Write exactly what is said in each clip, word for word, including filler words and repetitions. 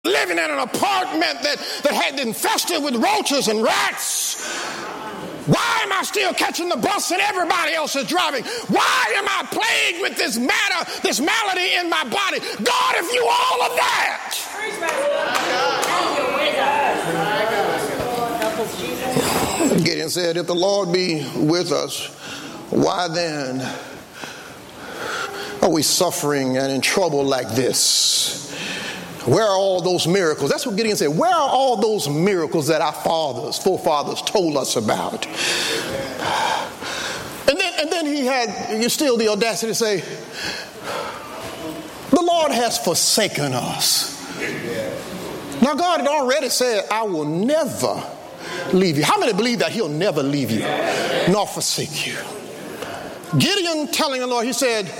living in an apartment that, that had infested with roaches and rats. Why am I still catching the bus and everybody else is driving? Why am I plagued with this matter, this malady in my body? God, if you all of that. Gideon said, if the Lord be with us, why then are we suffering and in trouble like this? Where are all those miracles? That's what Gideon said. Where are all those miracles that our fathers, forefathers told us about? And then, and then he had still the audacity to say, the Lord has forsaken us. Now God had already said, I will never leave you. How many believe that he'll never leave you nor forsake you? Gideon telling the Lord, he said,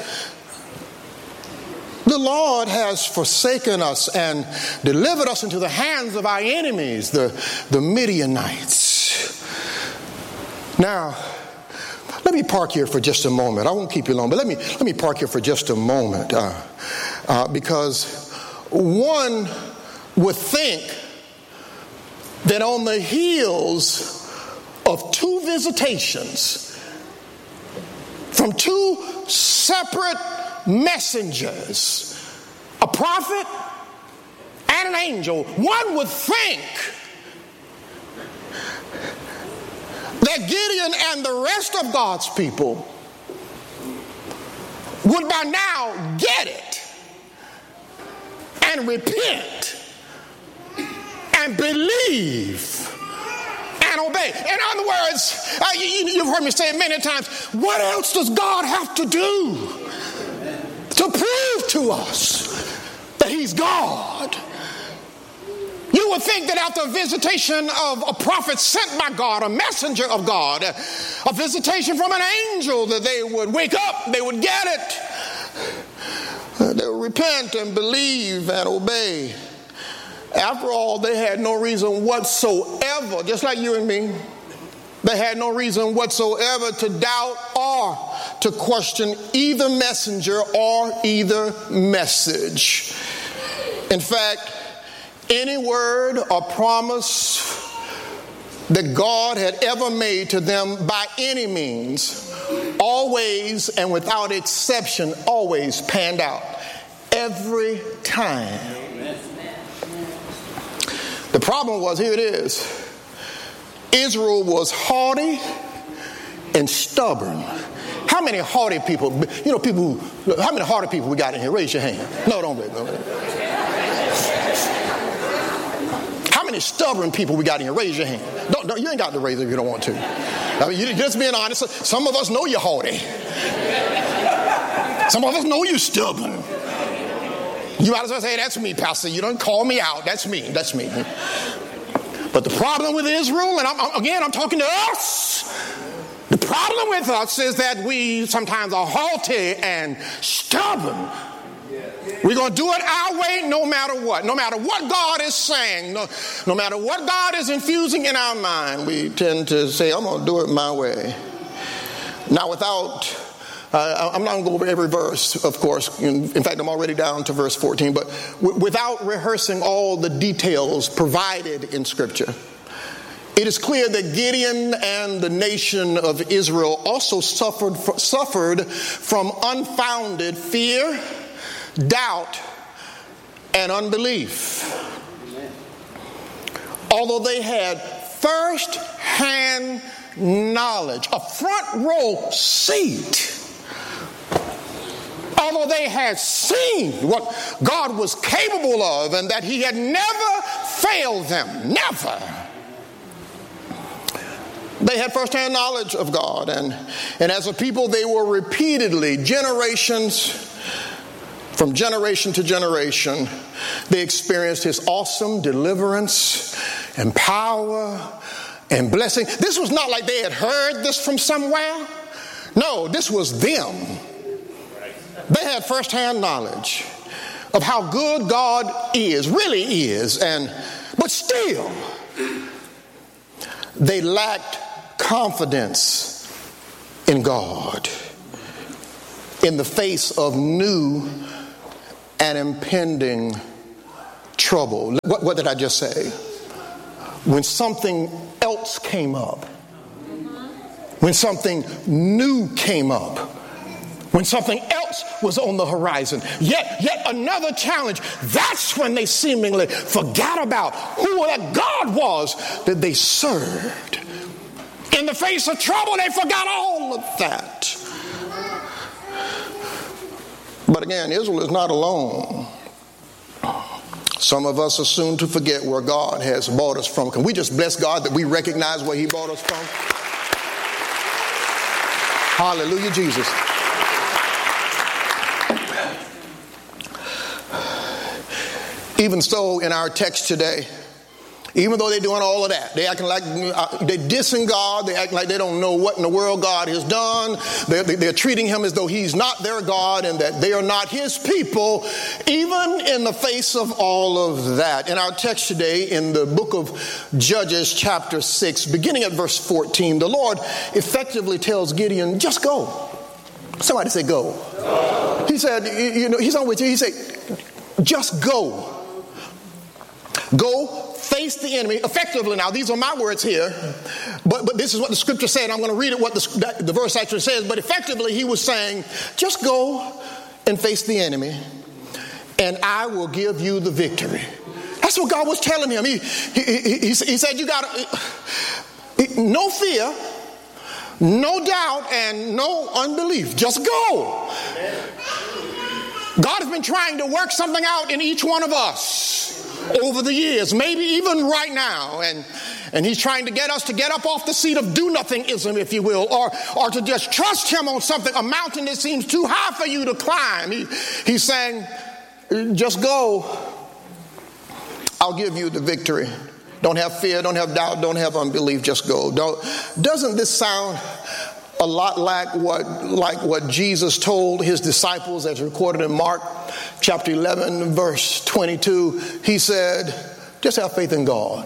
the Lord has forsaken us and delivered us into the hands of our enemies, the, the Midianites. Now, let me park here for just a moment. I won't keep you long, but let me let me park here for just a moment. Uh, uh, because one would think that on the heels of two visitations from two separate messengers, a prophet and an angel, one would think that Gideon and the rest of God's people would by now get it and repent and believe and obey. In other words, uh, you, you've heard me say it many times, what else does God have to do to prove to us that he's God? You would think that after a visitation of a prophet sent by God, a messenger of God, a visitation from an angel, that they would wake up, they would get it, they would repent and believe and obey. After all, they had no reason whatsoever, just like you and me, they had no reason whatsoever to doubt or to question either messenger or either message. In fact, any word or promise that God had ever made to them by any means, always and without exception, always panned out. Every time. The problem was, here it is, Israel was haughty and stubborn. How many haughty people, you know, people who, how many haughty people we got in here? Raise your hand. No, don't raise no. How many stubborn people we got in here? Raise your hand. Don't, don't, you ain't got to raise it if you don't want to. I mean, you, just being honest, some of us know you're haughty. Some of us know you're stubborn. You might as well say, that's me, Pastor. You don't call me out. That's me. That's me. But the problem with Israel, and I'm, again, I'm talking to us. The problem with us is that we sometimes are haughty and stubborn. We're going to do it our way no matter what. No matter what God is saying, no, no matter what God is infusing in our mind, we tend to say, I'm going to do it my way. Now, without... Uh, I'm not going to go over every verse, of course. In, in fact, I'm already down to verse fourteen. But w- without rehearsing all the details provided in Scripture, it is clear that Gideon and the nation of Israel also suffered, f- suffered from unfounded fear, doubt, and unbelief. Although they had first-hand knowledge, a front row seat, although they had seen what God was capable of and that he had never failed them, never. They had firsthand knowledge of God, and, and as a people they were repeatedly, generations, from generation to generation, they experienced his awesome deliverance and power and blessing. This was not like they had heard this from somewhere. No, this was them. They had firsthand knowledge of how good God is, really is, and but still, they lacked confidence in God in the face of new and impending trouble. What, what did I just say? When something else came up, when something new came up, when something else was on the horizon, yet yet another challenge, that's when they seemingly forgot about who that God was that they served. In the face of trouble, they forgot all of that. But again, Israel is not alone. Some of us are soon to forget where God has brought us from. Can we just bless God that we recognize where he brought us from? Hallelujah, Jesus. Even so, in our text today, even though they're doing all of that, they acting like uh, they're dissing God, they act like they don't know what in the world God has done, they're, they're treating him as though he's not their God and that they are not his people, even in the face of all of that. In our text today, in the book of Judges chapter six, beginning at verse fourteen, the Lord effectively tells Gideon, just go. Somebody say go. Go. He said, you know, he's on with you, he said, just go. Go face the enemy effectively. Now, these are my words here, but, but this is what the scripture said. I'm going to read it what the, the verse actually says. But effectively, he was saying, just go and face the enemy, and I will give you the victory. That's what God was telling him. He, he, he, he said, you got no fear, no doubt, and no unbelief. Just go. God has been trying to work something out in each one of us over the years, maybe even right now, and and he's trying to get us to get up off the seat of do-nothingism, if you will, or or to just trust him on something, a mountain that seems too high for you to climb. He, he's saying, just go. I'll give you the victory. Don't have fear, don't have doubt, don't have unbelief, just go. Don't, doesn't this sound a lot like what like what Jesus told his disciples, as recorded in Mark chapter eleven, verse twenty-two? He said, just have faith in God.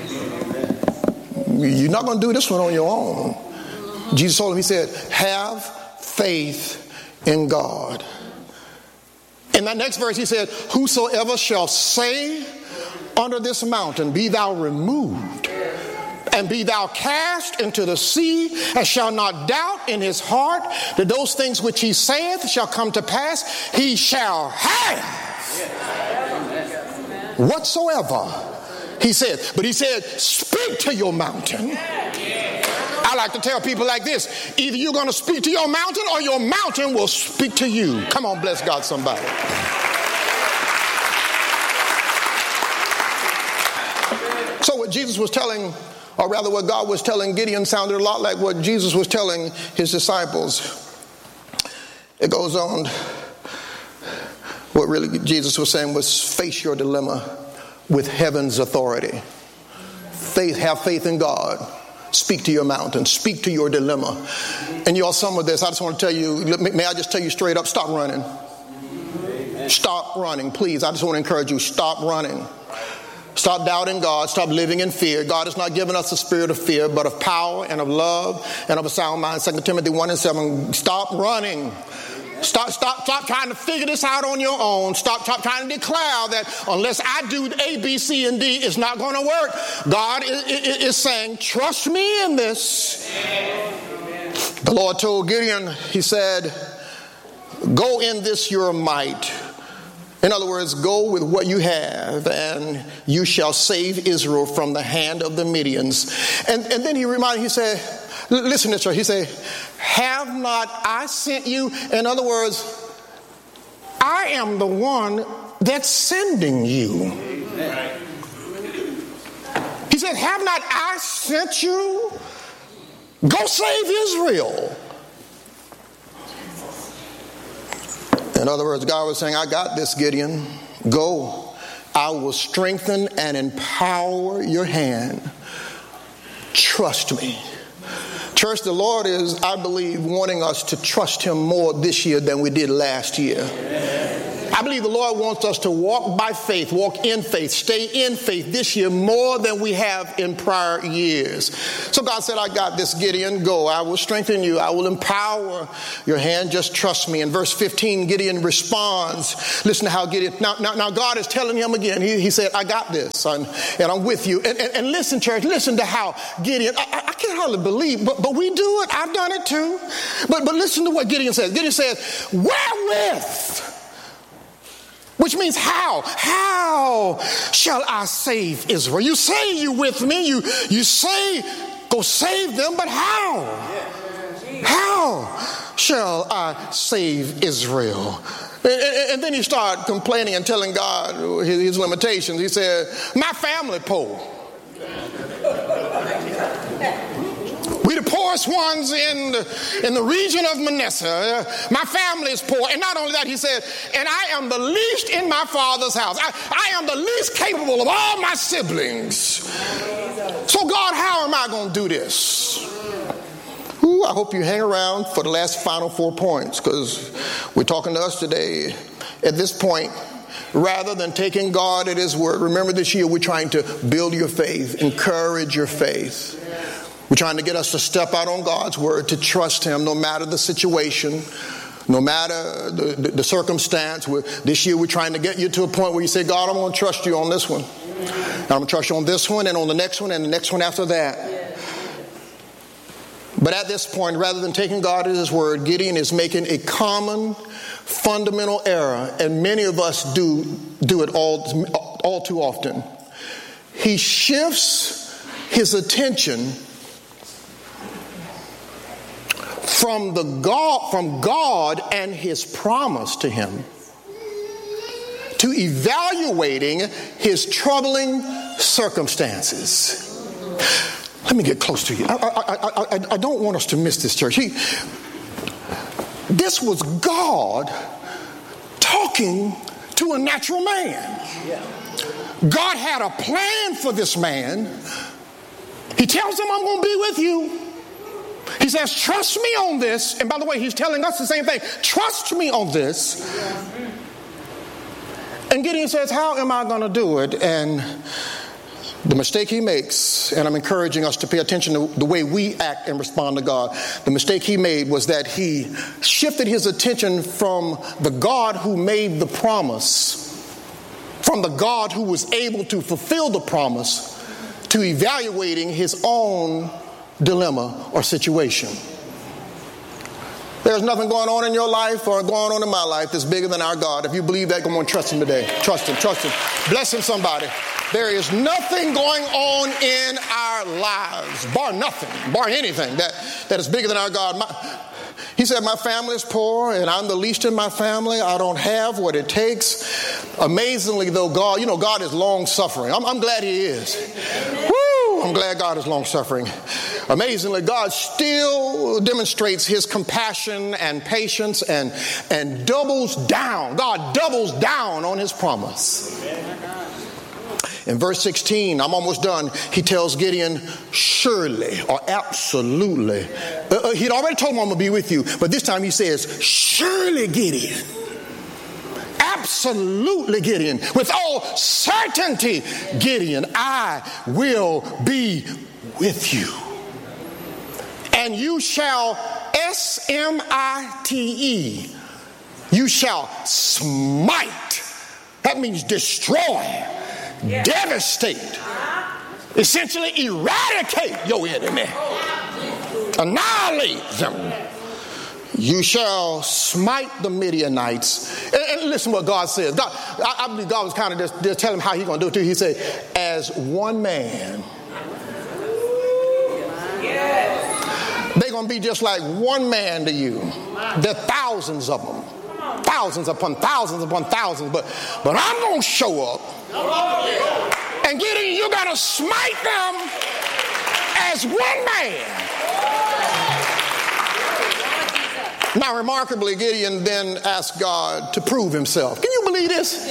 You're not going to do this one on your own. Jesus told him, he said, have faith in God. In that next verse, he said, whosoever shall say unto this mountain, be thou removed, and be thou cast into the sea, and shall not doubt in his heart that those things which he saith shall come to pass, he shall have whatsoever he said. But he said, speak to your mountain. I like to tell people like this: either you're going to speak to your mountain or your mountain will speak to you. Come on, bless God, somebody. So what Jesus was telling, or rather what God was telling Gideon, sounded a lot like what Jesus was telling his disciples. It goes on. What really Jesus was saying was, face your dilemma with heaven's authority. Faith, have faith in God. Speak to your mountain. Speak to your dilemma. And y'all, some of this, I just want to tell you, may I just tell you straight up, stop running. Stop running, please. I just want to encourage you, stop running. Stop doubting God. Stop living in fear. God has not given us a spirit of fear, but of power and of love and of a sound mind. Second Timothy one and seven. Stop running. Stop, stop, stop trying to figure this out on your own. Stop, stop trying to declare that unless I do A, B, C, and D, it's not going to work. God is, is, is saying, trust me in this. The Lord told Gideon, he said, go in this your might. In other words, go with what you have, and you shall save Israel from the hand of the Midians. And, and then he reminded, he said, listen to this, he said, have not I sent you? In other words, I am the one that's sending you. He said, have not I sent you? Go save Israel. In other words, God was saying, I got this, Gideon. Go. I will strengthen and empower your hand. Trust me. Church, the Lord is, I believe, wanting us to trust him more this year than we did last year. I I believe the Lord wants us to walk by faith, walk in faith, stay in faith this year more than we have in prior years. So God said, I got this, Gideon, go. I will strengthen you. I will empower your hand. Just trust me. In verse fifteen, Gideon responds. Listen to how Gideon, now, now, now God is telling him again, he, he said, I got this, son, and I'm with you. And, and, and listen, church, listen to how Gideon, I, I can't hardly believe, but, but we do it. I've done it too. But, but listen to what Gideon says. Gideon says, wherewith? Which means how? How shall I save Israel? You say you with me. You, you say go save them, but how? How shall I save Israel? And, and, and then he started complaining and telling God his, his limitations. He said, my family poor. We the poorest ones in the, in the region of Manasseh. My family is poor. And not only that, he said, and I am the least in my father's house. I, I am the least capable of all my siblings. So God, how am I going to do this? Ooh, I hope you hang around for the last final four points, because we're talking to us today. At this point, rather than taking God at his word, remember this year we're trying to build your faith, encourage your faith. We're trying to get us to step out on God's word, to trust him no matter the situation, no matter the, the, the circumstance. We're, this year we're trying to get you to a point where you say, God, I'm going to trust you on this one. And I'm going to trust you on this one and on the next one and the next one after that. But at this point, rather than taking God at his word, Gideon is making a common fundamental error, and many of us do, do it all, all too often. He shifts his attention from the God, from God and his promise to him to evaluating his troubling circumstances. Let me get close to you. I, I, I, I don't want us to miss this, church. He, this was God talking to a natural man. God had a plan for this man. He tells him, I'm going to be with you. He says, trust me on this. And by the way, he's telling us the same thing. Trust me on this. And Gideon says, how am I going to do it? And the mistake he makes, and I'm encouraging us to pay attention to the way we act and respond to God. The mistake he made was that he shifted his attention from the God who made the promise, from the God who was able to fulfill the promise, to evaluating his own dilemma or situation. There's nothing going on in your life or going on in my life that's bigger than our God. If you believe that, come on, trust him today. Trust him, trust him. Bless him, somebody. There is nothing going on in our lives, bar nothing, bar anything that, that is bigger than our God. My, he said, my family is poor and I'm the least in my family. I don't have what it takes. Amazingly, though, God, you know, God is long suffering. I'm, I'm glad he is. Woo! I'm glad God is long suffering. Amazingly, God still demonstrates his compassion and patience and, and doubles down. God doubles down on his promise. In verse sixteen, I'm almost done, he tells Gideon, surely or absolutely. Uh, uh, he'd already told him, I'm going to be with you. But this time he says, surely, Gideon. Absolutely, Gideon. With all certainty, Gideon, I will be with you. And you shall, S M I T E, you shall smite. That means destroy, yeah. Devastate, essentially eradicate your enemy, annihilate them. You shall smite the Midianites. And, and listen what God says. God, I, I believe God was kind of just, just telling him how he's going to do it too. He said, as one man. They're going to be just like one man to you. There are thousands of them. Thousands upon thousands upon thousands. But, but I'm going to show up. And Gideon, you're going to smite them as one man. Now, remarkably, Gideon then asked God to prove himself. Can you believe this?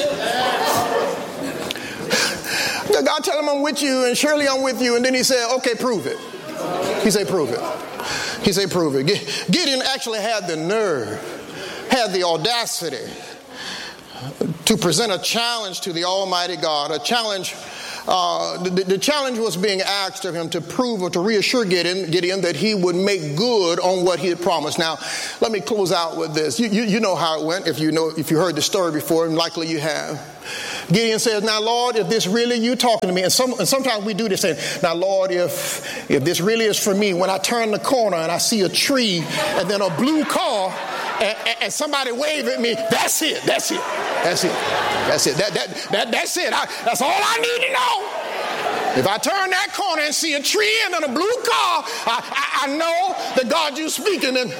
God tell him I'm with you, and surely I'm with you. And then he said, okay, prove it. He said, prove it. He said, prove it. Gideon actually had the nerve, had the audacity to present a challenge to the Almighty God, a challenge. Uh, the, the challenge was being asked of him to prove or to reassure Gideon, Gideon that he would make good on what he had promised. Now, let me close out with this. You, you, you know how it went if you know if you heard the story before, and likely you have. Gideon says, "Now, Lord, if this really you talking to me," and, some, and sometimes we do this saying, "Now, Lord, if if this really is for me, when I turn the corner and I see a tree and then a blue car and, and, and somebody wave at me, that's it, that's it, that's it, that's it, that, that, that, that's it. I, that's all I need to know. If I turn that corner and see a tree and then a blue car, I, I, I know that God you speaking." And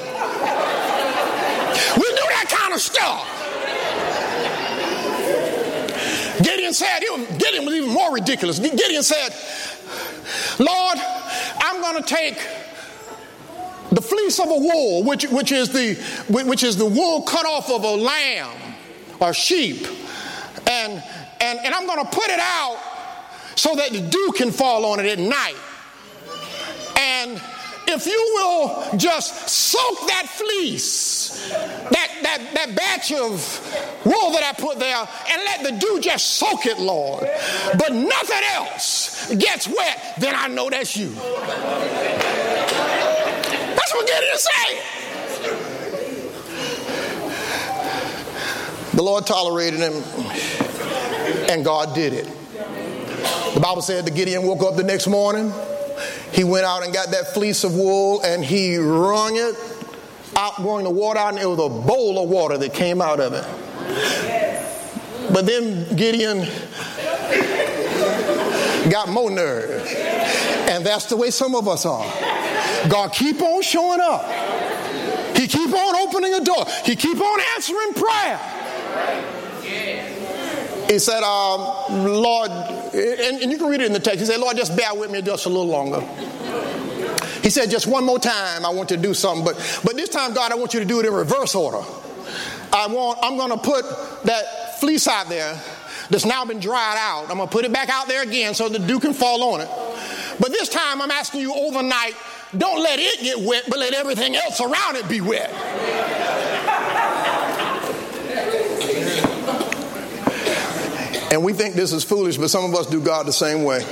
we do that kind of stuff. Gideon said, Gideon was even more ridiculous. Gideon said, "Lord, I'm going to take the fleece of a wool, which, which is the which is the wool cut off of a lamb or sheep, and and, and I'm going to put it out so that the dew can fall on it at night. And if you will just soak that fleece, that, that, that batch of wool that I put there, and let the dew just soak it, Lord, but nothing else gets wet, then I know that's you." That's what Gideon said. The Lord tolerated him, and God did it. The Bible said that Gideon woke up the next morning. He went out and got that fleece of wool, and he wrung it out, wrung the water out, and it was a bowl of water that came out of it. But then Gideon got more nerve. And that's the way some of us are. God keep on showing up. He keep on opening a door. He keep on answering prayer. He said, um, Lord, and, and you can read it in the text. He said, Lord, just bear with me just a little longer. He said, just one more time, I want you to do something. But but this time, God, I want you to do it in reverse order. I want, I'm going to put that fleece out there that's now been dried out. I'm going to put it back out there again so the dew can fall on it. But this time, I'm asking you overnight, don't let it get wet, but let everything else around it be wet. And we think this is foolish, but some of us do God the same way.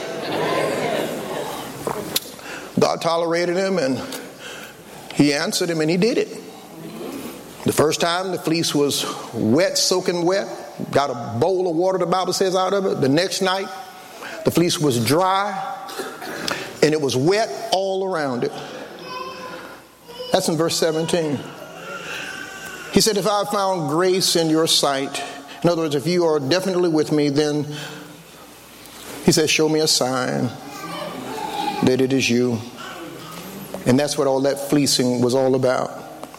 God tolerated him, and he answered him, and he did it. The first time, the fleece was wet, soaking wet, got a bowl of water, the Bible says, out of it. The next night, the fleece was dry, and it was wet all around it. That's in verse seventeen. He said, if I have found grace in your sight, in other words, if you are definitely with me, then he says, show me a sign that it is you. And that's what all that fleecing was all about.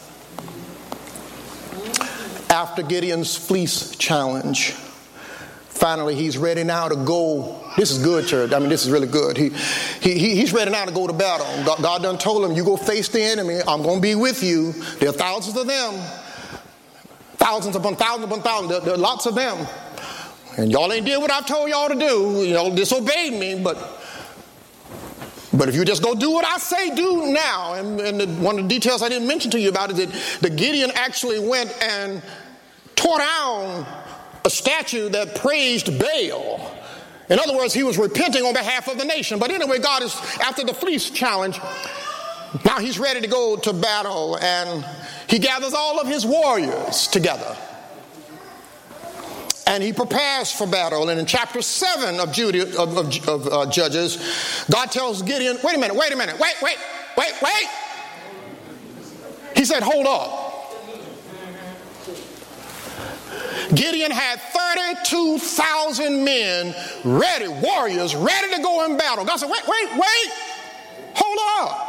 After Gideon's fleece challenge, finally he's ready now to go. This is good, church. I mean, this is really good. He, he, he's ready now to go to battle. God, God done told him, you go face the enemy. I'm going to be with you. There are thousands of them. Thousands upon thousands upon thousands. There, there are lots of them. And y'all ain't did what I've told y'all to do. You know, disobeyed me. But but if you just go do what I say do now. And, and the, one of the details I didn't mention to you about is that the Gideon actually went and tore down a statue that praised Baal. In other words, he was repenting on behalf of the nation. But anyway, God is, after the fleece challenge, now he's ready to go to battle, and he gathers all of his warriors together. And he prepares for battle. And in chapter seven of, Jude, of, of, of uh, Judges, God tells Gideon, wait a minute, wait a minute, wait, wait, wait, wait. He said, hold up. Gideon had thirty-two thousand men ready, warriors, ready to go in battle. God said, wait, wait, wait, hold up.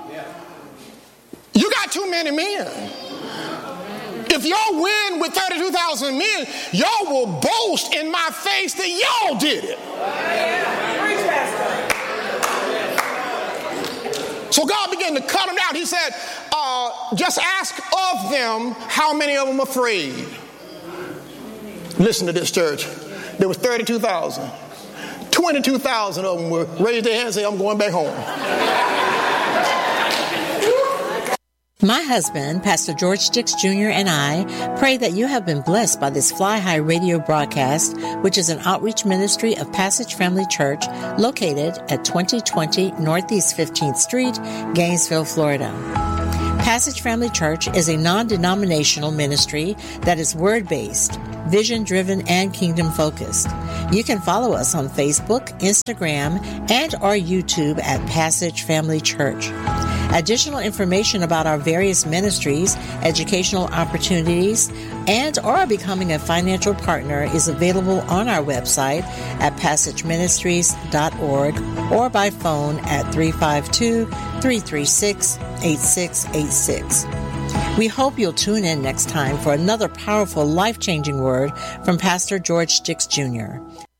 You got too many men. If y'all win with thirty-two thousand men, y'all will boast in my face that y'all did it. So God began to cut them down. He said, uh, just ask of them how many of them are afraid. Listen to this, church. There was thirty-two thousand. twenty-two thousand of them were raised their hands and say, I'm going back home. My husband, Pastor George Sticks Junior, and I pray that you have been blessed by this Fly High radio broadcast, which is an outreach ministry of Passage Family Church located at twenty twenty Northeast fifteenth Street, Gainesville, Florida. Passage Family Church is a non-denominational ministry that is word-based, vision-driven, and kingdom-focused. You can follow us on Facebook, Instagram, and our YouTube at Passage Family Church. Additional information about our various ministries, educational opportunities, and or becoming a financial partner is available on our website at passage ministries dot org or by phone at three five two, three three six, eight six eight six. We hope you'll tune in next time for another powerful, life-changing word from Pastor George Sticks Junior